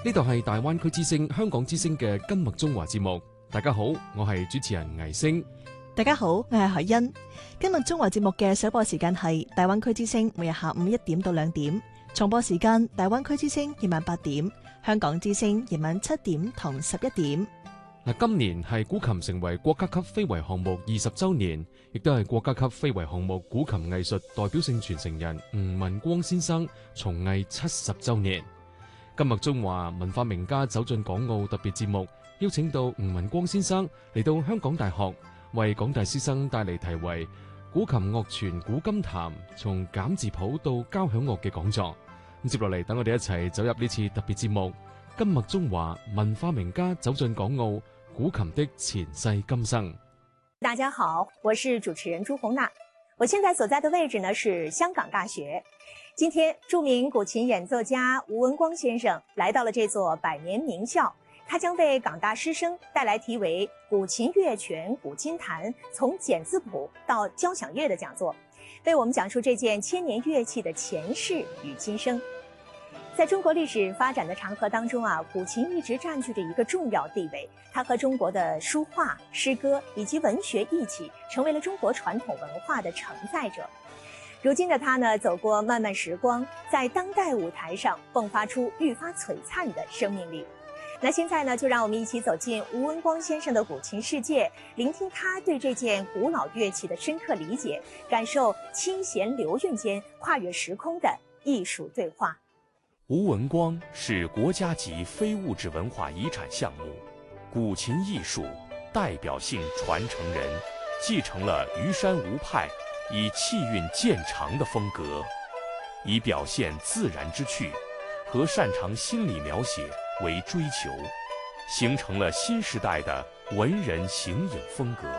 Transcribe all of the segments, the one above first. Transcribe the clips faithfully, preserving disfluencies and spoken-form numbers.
呢度係大灣區之聲香港之聲嘅今麥中華節目。大家好，我係主持人倪星。 大家好，我係海欣。今麥中華節目嘅首播時間係大灣區之聲，每日下午一點到兩點；重播時間大灣區之聲夜晚八點，香港之聲夜晚七點同十一點。 嗱，今年係古琴成為國家級非遺項目二十周年，亦都係國家級非遺項目古琴藝術代表性傳承人吳文光先生從藝七十周年。今麥中華文化名家走進港澳特別節目，邀請到吳文光先生嚟到香港大學，為廣大師生帶嚟題為《古琴樂傳古今談：從減字譜到交響樂》嘅講座。咁接落嚟，等我哋一齊走入呢次特別節目。今麥中華文化名家走進港澳，古琴的前世今生。 大家好，我是主持人朱紅娜。我現在所在的位置呢是香港大學。今天著名古琴演奏家吳文光先生來到了這座百年名校，他將為港大師生帶來題為《古琴樂傳古今談：從簡字譜到交響樂》的講座，為我們講述這件千年樂器的前世與今生。在中國歷史發展的長河當中啊，古琴一直佔據着一個重要地位。它和中國的書畫、詩歌以及文學一起，成為了中國傳統文化的承載者。如今的它呢，走過漫漫時光，在當代舞台上迸發出愈發璀璨的生命力。那現在呢，就讓我們一起走進吳文光先生的古琴世界，聆聽他對這件古老樂器的深刻理解，感受清閒流韻間跨越時空的藝術對話。 吳文光是國家級非物質文化遺產項目，古琴藝術代表性傳承人，繼承了虞山吳派以氣韻漸長的風格，以表現自然之趣和擅長心理描寫為追求，形成了新時代的文人形影風格。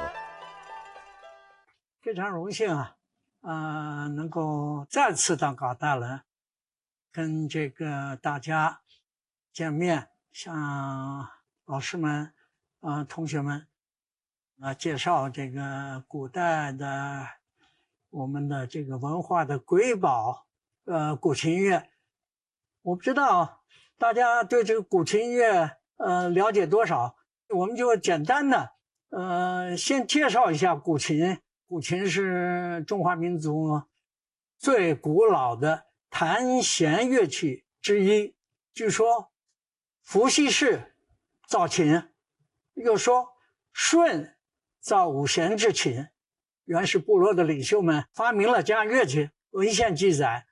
非常榮幸啊，呃，能夠再次到港大來跟這個大家見面，向老師們、呃同學們啊介紹這個古代的我們的這個文化的瑰寶，呃古琴樂。我不知道大家對這個古琴樂呃了解多少，我們就簡單的呃先介紹一下古琴。古琴是中華民族最古老的彈弦樂器之一。據說伏羲氏造琴，又說舜造五弦之琴。原始部落的領袖們發明了這樣樂器，文獻記載